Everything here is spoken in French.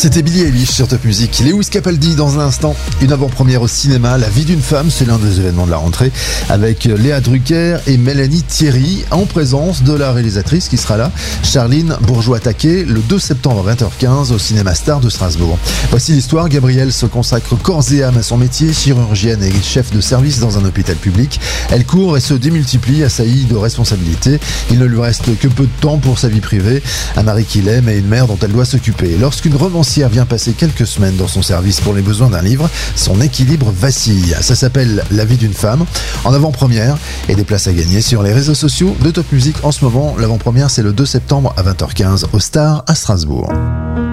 C'était Billie Eilish sur Top Music. Lewis Capaldi dans un instant. Une avant-première au cinéma, La vie d'une femme, c'est l'un des événements de la rentrée, avec Léa Drucker et Mélanie Thierry, en présence de la réalisatrice qui sera là, Charline Bourgeois-Taquet, le 2 septembre à 20h15 au Cinéma Star de Strasbourg. Voici l'histoire. Gabrielle se consacre corps et âme à son métier, chirurgienne et chef de service dans un hôpital public. Elle court et se démultiplie, assaillie de responsabilités. Il ne lui reste que peu de temps pour sa vie privée, un mari qu'il aime et une mère dont elle doit s'occuper. Lorsqu'une romancière vient passer quelques semaines dans son service pour les besoins d'un livre, son équilibre vacille. Ça s'appelle La vie d'une femme, en avant-première, et des places à gagner sur les réseaux sociaux de Top Music en ce moment. L'avant-première, c'est le 2 septembre à 20h15 au Star à Strasbourg.